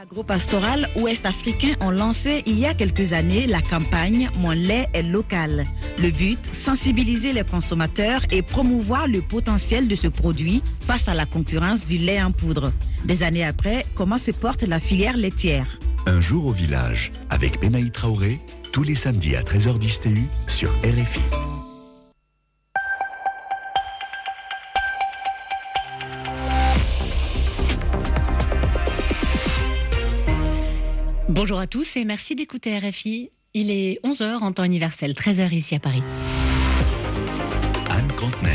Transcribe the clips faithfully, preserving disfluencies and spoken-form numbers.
Agropastoral ouest-africain ont lancé il y a quelques années la campagne « Mon lait est local ». Le but, sensibiliser les consommateurs et promouvoir le potentiel de ce produit face à la concurrence du lait en poudre. Des années après, comment se porte la filière laitière ? Un jour au village, avec Benaï Traoré, tous les samedis à treize heures dix T U sur R F I. Bonjour à tous et merci d'écouter R F I. Il est onze heures en temps universel, treize heures ici à Paris. Anne Contener.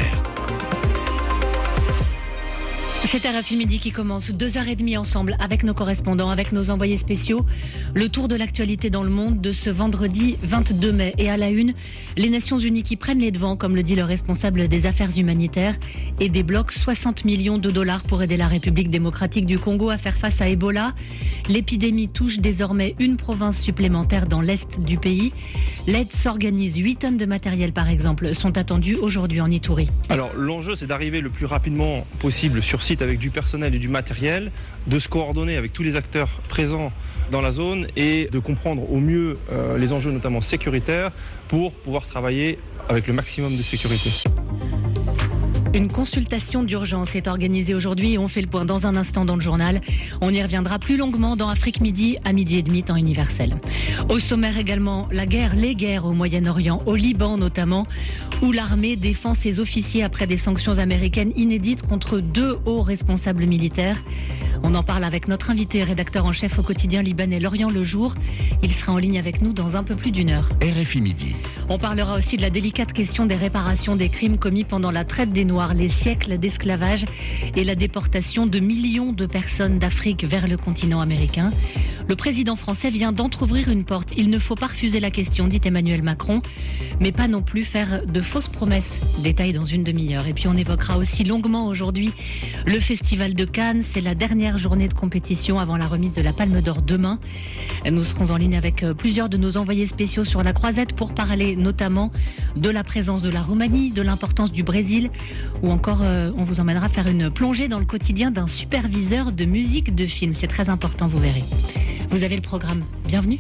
C'est R F I Midi qui commence, deux heures trente ensemble avec nos correspondants, avec nos envoyés spéciaux. Le tour de l'actualité dans le monde de ce vendredi vingt-deux mai. Et à la une, les Nations Unies qui prennent les devants, comme le dit le responsable des affaires humanitaires, et débloquent soixante millions de dollars pour aider la République démocratique du Congo à faire face à Ebola. L'épidémie touche désormais une province supplémentaire dans l'est du pays. L'aide s'organise. huit tonnes de matériel, par exemple, sont attendues aujourd'hui en Ituri. Alors, l'enjeu, c'est d'arriver le plus rapidement possible sur site avec du personnel et du matériel, de se coordonner avec tous les acteurs présents dans la zone et de comprendre au mieux euh, les enjeux, notamment sécuritaires, pour pouvoir travailler avec le maximum de sécurité. Une consultation d'urgence est organisée aujourd'hui et on fait le point dans un instant dans le journal. On y reviendra plus longuement dans Afrique Midi à midi et demi temps universel. Au sommaire également, la guerre, les guerres au Moyen-Orient, au Liban notamment, où l'armée défend ses officiers après des sanctions américaines inédites contre deux hauts responsables militaires. On en parle avec notre invité, rédacteur en chef au quotidien libanais Lorient Le Jour. Il sera en ligne avec nous dans un peu plus d'une heure. R F I Midi. On parlera aussi de la délicate question des réparations des crimes commis pendant la traite des Noirs, les siècles d'esclavage et la déportation de millions de personnes d'Afrique vers le continent américain. Le président français vient d'entrouvrir une porte. Il ne faut pas refuser la question, dit Emmanuel Macron, mais pas non plus faire de fausses promesses. Détail dans une demi-heure. Et puis on évoquera aussi longuement aujourd'hui le Festival de Cannes. C'est la dernière journée de compétition avant la remise de la Palme d'Or demain. Nous serons en ligne avec plusieurs de nos envoyés spéciaux sur la croisette pour parler notamment de la présence de la Roumanie, de l'importance du Brésil, ou encore euh, on vous emmènera faire une plongée dans le quotidien d'un superviseur de musique de film. C'est très important, vous verrez. Vous avez le programme. Bienvenue.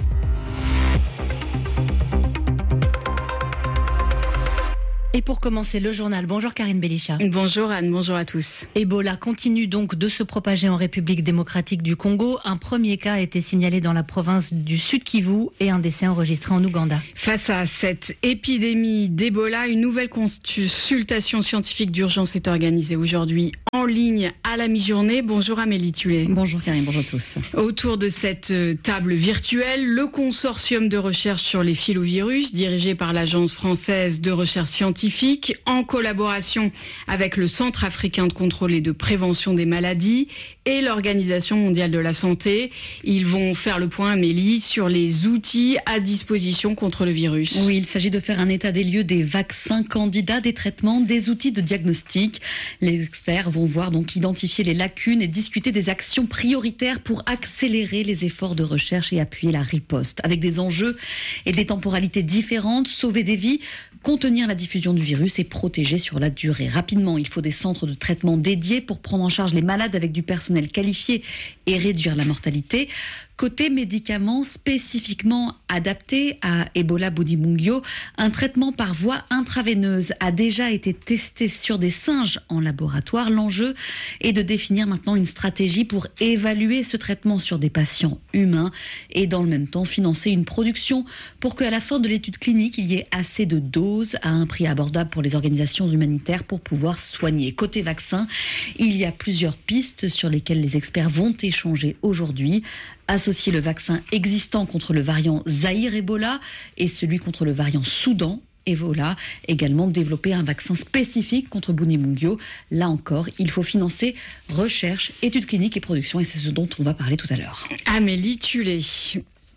Et pour commencer le journal, bonjour Karine Belisha. Bonjour Anne, bonjour à tous. Ebola continue donc de se propager en République démocratique du Congo. Un premier cas a été signalé dans la province du Sud Kivu et un décès enregistré en Ouganda. Face à cette épidémie d'Ebola, une nouvelle consultation scientifique d'urgence est organisée aujourd'hui en ligne à la mi-journée. Bonjour Amélie Tullet. Bonjour Karine, bonjour à tous. Autour de cette table virtuelle, le consortium de recherche sur les filovirus dirigé par l'Agence française de recherche scientifique en collaboration avec le Centre africain de contrôle et de prévention des maladies et l'Organisation mondiale de la santé. Ils vont faire le point, Amélie, sur les outils à disposition contre le virus. Oui, il s'agit de faire un état des lieux des vaccins candidats, des traitements, des outils de diagnostic. Les experts vont voir donc identifier les lacunes et discuter des actions prioritaires pour accélérer les efforts de recherche et appuyer la riposte. Avec des enjeux et des temporalités différentes, sauver des vies, contenir la diffusion du virus et protéger sur la durée. Rapidement, il faut des centres de traitement dédiés pour prendre en charge les malades avec du personnel qualifié et réduire la mortalité. Côté médicaments spécifiquement adaptés à Ebola Bundibugyo, un traitement par voie intraveineuse a déjà été testé sur des singes en laboratoire. L'enjeu est de définir maintenant une stratégie pour évaluer ce traitement sur des patients humains et dans le même temps financer une production pour qu'à la fin de l'étude clinique, il y ait assez de doses à un prix abordable pour les organisations humanitaires pour pouvoir soigner. Côté vaccin, il y a plusieurs pistes sur lesquelles les experts vont échanger aujourd'hui. Associer le vaccin existant contre le variant Zaïre Ebola et celui contre le variant Soudan Ebola, également développer un vaccin spécifique contre Bundibugyo. Là encore, il faut financer recherche, études cliniques et production et c'est ce dont on va parler tout à l'heure. Amélie Tullet.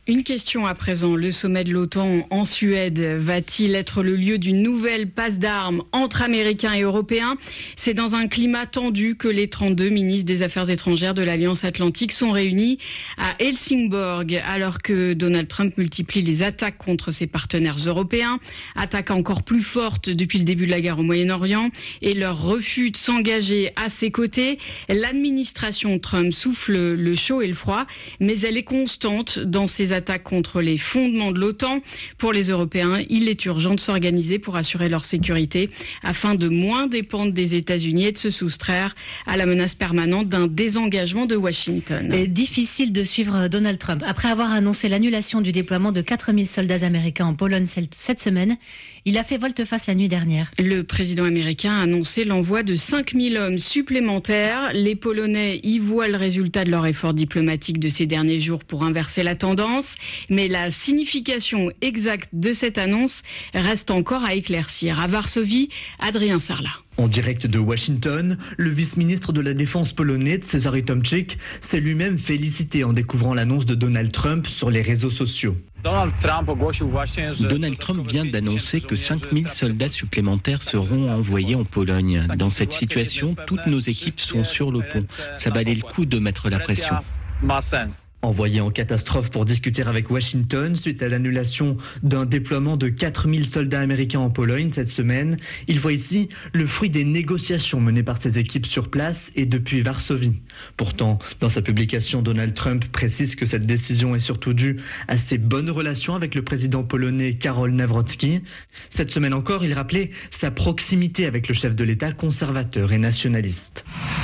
Une question à présent. Le sommet de l'OTAN en Suède va-t-il être le lieu d'une nouvelle passe d'armes entre Américains et Européens ? C'est dans un climat tendu que les trente-deux ministres des Affaires étrangères de l'Alliance Atlantique sont réunis à Helsingborg, alors que Donald Trump multiplie les attaques contre ses partenaires européens, attaques encore plus fortes depuis le début de la guerre au Moyen-Orient et leur refus de s'engager à ses côtés. L'administration Trump souffle le chaud et le froid, mais elle est constante dans ses attaques contre les fondements de l'OTAN. Pour les Européens, il est urgent de s'organiser pour assurer leur sécurité afin de moins dépendre des États-Unis et de se soustraire à la menace permanente d'un désengagement de Washington. C'est difficile de suivre Donald Trump. Après avoir annoncé l'annulation du déploiement de quatre mille soldats américains en Pologne cette semaine, il a fait volte-face la nuit dernière. Le président américain a annoncé l'envoi de cinq mille hommes supplémentaires. Les Polonais y voient le résultat de leur effort diplomatique de ces derniers jours pour inverser la tendance. Mais la signification exacte de cette annonce reste encore à éclaircir. À Varsovie, Adrien Sarlat. En direct de Washington, le vice-ministre de la Défense polonais, Cezary Tomczyk, s'est lui-même félicité en découvrant l'annonce de Donald Trump sur les réseaux sociaux. Donald Trump vient d'annoncer que cinq mille soldats supplémentaires seront envoyés en Pologne. Dans cette situation, toutes nos équipes sont sur le pont. Ça valait le coup de mettre la pression. Envoyé en catastrophe pour discuter avec Washington suite à l'annulation d'un déploiement de quatre mille soldats américains en Pologne cette semaine, il voit ici le fruit des négociations menées par ses équipes sur place et depuis Varsovie. Pourtant, dans sa publication, Donald Trump précise que cette décision est surtout due à ses bonnes relations avec le président polonais Karol Nawrocki. Cette semaine encore, il rappelait sa proximité avec le chef de l'État conservateur et nationaliste.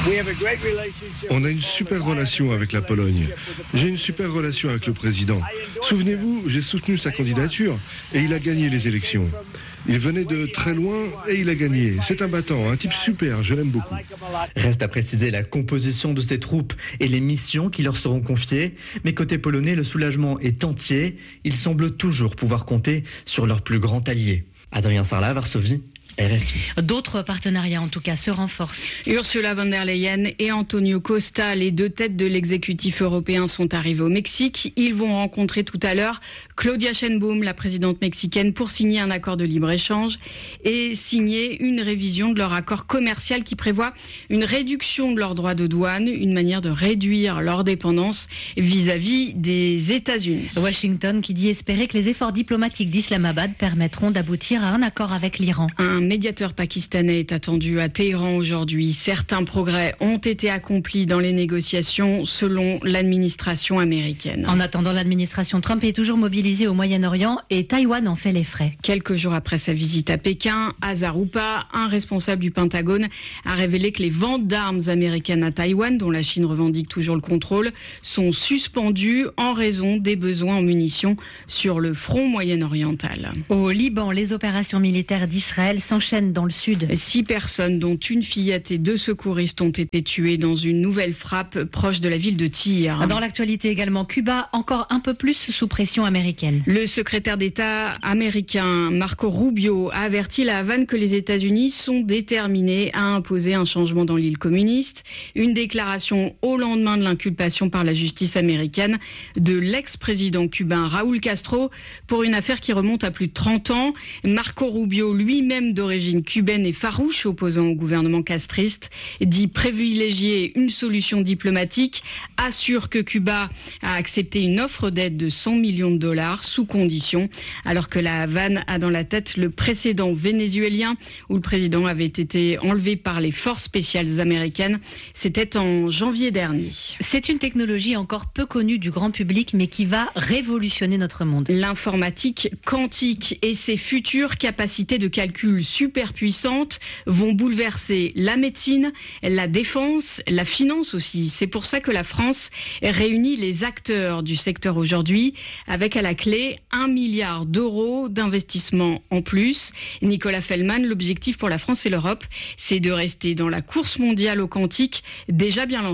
On a une super relation avec la Pologne. J'ai une super relation avec le président. Souvenez-vous, j'ai soutenu sa candidature et il a gagné les élections. Il venait de très loin et il a gagné. C'est un battant, un type super, je l'aime beaucoup. Reste à préciser la composition de ces troupes et les missions qui leur seront confiées. Mais côté polonais, le soulagement est entier. Ils semblent toujours pouvoir compter sur leur plus grand allié. Adrien Sarlat, Varsovie. R F I. D'autres partenariats, en tout cas, se renforcent. Ursula von der Leyen et Antonio Costa, les deux têtes de l'exécutif européen, sont arrivés au Mexique. Ils vont rencontrer tout à l'heure Claudia Sheinbaum, la présidente mexicaine, pour signer un accord de libre-échange et signer une révision de leur accord commercial qui prévoit une réduction de leurs droits de douane, une manière de réduire leur dépendance vis-à-vis des États-Unis. Washington qui dit espérer que les efforts diplomatiques d'Islamabad permettront d'aboutir à un accord avec l'Iran. Un médiateur pakistanais est attendu à Téhéran aujourd'hui. Certains progrès ont été accomplis dans les négociations selon l'administration américaine. En attendant, l'administration Trump est toujours mobilisée au Moyen-Orient et Taïwan en fait les frais. Quelques jours après sa visite à Pékin, hasard ou pas, un responsable du Pentagone a révélé que les ventes d'armes américaines à Taïwan, dont la Chine revendique toujours le contrôle, sont suspendues en raison des besoins en munitions sur le front moyen-oriental. Au Liban, les opérations militaires d'Israël s'enchaînent dans le sud. Six personnes, dont une fillette et deux secouristes, ont été tuées dans une nouvelle frappe proche de la ville de Tyr. Dans l'actualité également, Cuba, encore un peu plus sous pression américaine. Le secrétaire d'État américain Marco Rubio a averti la Havane que les États-Unis sont déterminés à imposer un changement dans l'île communiste. Une déclaration au lendemain de l'inculpation par la justice américaine de l'ex-président cubain Raúl Castro pour une affaire qui remonte à plus de trente ans. Marco Rubio, lui-même d'origine cubaine et farouche, opposant au gouvernement castriste, dit privilégier une solution diplomatique, assure que Cuba a accepté une offre d'aide de cent millions de dollars sous condition, alors que la Havane a dans la tête le précédent vénézuélien où le président avait été enlevé par les forces spéciales américaines. C'était en janvier dernier. C'est une technologie encore peu connue du grand public, mais qui va révolutionner notre monde. L'informatique quantique et ses futures capacités de calcul super puissantes vont bouleverser la médecine, la défense, la finance aussi. C'est pour ça que la France réunit les acteurs du secteur aujourd'hui, avec à la clé un milliard d'euros d'investissement en plus. Nicolas Fellman, l'objectif pour la France et l'Europe, c'est de rester dans la course mondiale au quantique déjà bien lancée.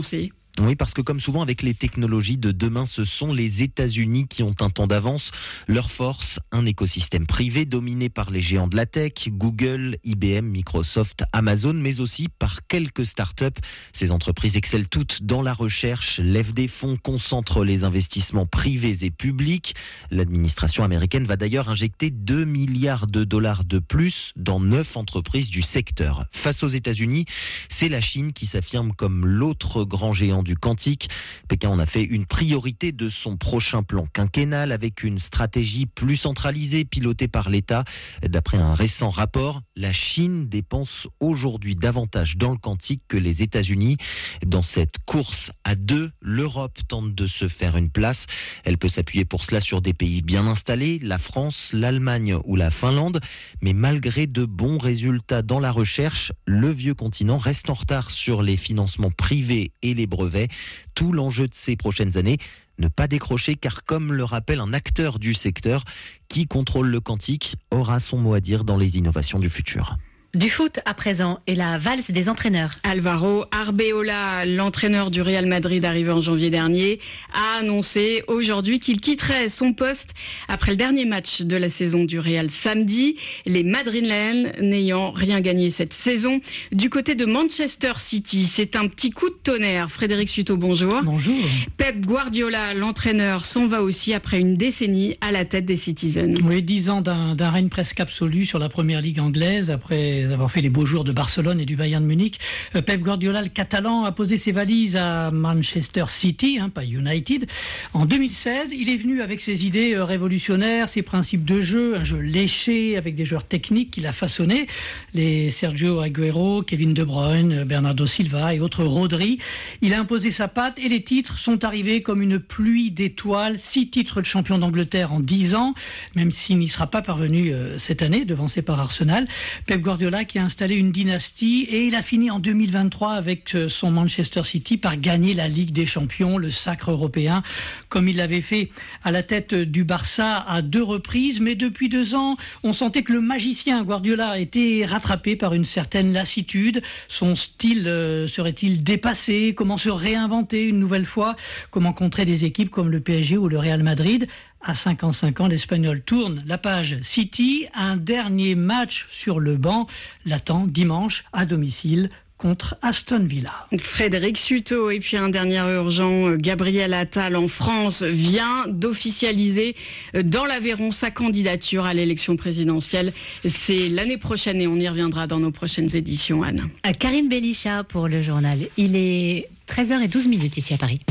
Oui, parce que comme souvent avec les technologies de demain, ce sont les États-Unis qui ont un temps d'avance. Leur force, un écosystème privé dominé par les géants de la tech, Google, I B M, Microsoft, Amazon, mais aussi par quelques startups. Ces entreprises excellent toutes dans la recherche, lèvent des fonds, concentrent les investissements privés et publics. L'administration américaine va d'ailleurs injecter deux milliards de dollars de plus dans neuf entreprises du secteur. Face aux États-Unis, c'est la Chine qui s'affirme comme l'autre grand géant du quantique. Pékin en a fait une priorité de son prochain plan quinquennal avec une stratégie plus centralisée pilotée par l'État. D'après un récent rapport, la Chine dépense aujourd'hui davantage dans le quantique que les États-Unis. Dans cette course à deux, l'Europe tente de se faire une place. Elle peut s'appuyer pour cela sur des pays bien installés, la France, l'Allemagne ou la Finlande. Mais malgré de bons résultats dans la recherche, le vieux continent reste en retard sur les financements privés et les brevets. Tout l'enjeu de ces prochaines années, ne pas décrocher car comme le rappelle un acteur du secteur, qui contrôle le quantique aura son mot à dire dans les innovations du futur. Du foot à présent et la valse des entraîneurs. Alvaro Arbeola, l'entraîneur du Real Madrid arrivé en janvier dernier, a annoncé aujourd'hui qu'il quitterait son poste après le dernier match de la saison du Real samedi. Les Madrilènes n'ayant rien gagné cette saison. Du côté de Manchester City, c'est un petit coup de tonnerre. Frédéric Suto, bonjour. Bonjour. Pep Guardiola, l'entraîneur, s'en va aussi après une décennie à la tête des Citizens. Oui, dix ans d'un, d'un règne presque absolu sur la première ligue anglaise après avoir fait les beaux jours de Barcelone et du Bayern de Munich. Pep Guardiola, le Catalan, a posé ses valises à Manchester City, hein, pas United. En deux mille seize, il est venu avec ses idées révolutionnaires, ses principes de jeu, un jeu léché avec des joueurs techniques qu'il a façonnés, les Sergio Aguero, Kevin De Bruyne, Bernardo Silva et autres Rodri. Il a imposé sa patte et les titres sont arrivés comme une pluie d'étoiles. Six titres de champion d'Angleterre en dix ans, même s'il n'y sera pas parvenu cette année, devancé par Arsenal. Pep Guardiola qui a installé une dynastie et il a fini en deux mille vingt-trois avec son Manchester City par gagner la Ligue des Champions, le sacre européen, comme il l'avait fait à la tête du Barça à deux reprises. Mais depuis deux ans, on sentait que le magicien Guardiola était rattrapé par une certaine lassitude. Son style euh, serait-il dépassé? Comment se réinventer une nouvelle fois? Comment contrer des équipes comme le P S G ou le Real Madrid? À cinquante-cinq ans, l'Espagnol tourne la page. City, un dernier match sur le banc, l'attend dimanche à domicile contre Aston Villa. Frédéric Suto, et puis un dernier urgent, Gabriel Attal en France vient d'officialiser dans l'Aveyron sa candidature à l'élection présidentielle. C'est l'année prochaine et on y reviendra dans nos prochaines éditions, Anne. À Karine Bellicha pour le journal. Il est treize heures douze ici à Paris.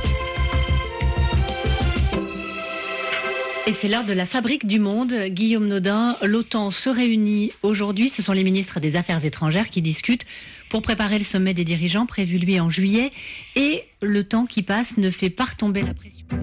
Et c'est l'heure de la fabrique du monde. Guillaume Nodin, l'OTAN se réunit aujourd'hui. Ce sont les ministres des Affaires étrangères qui discutent pour préparer le sommet des dirigeants prévu lui en juillet. Et le temps qui passe ne fait pas retomber la pression.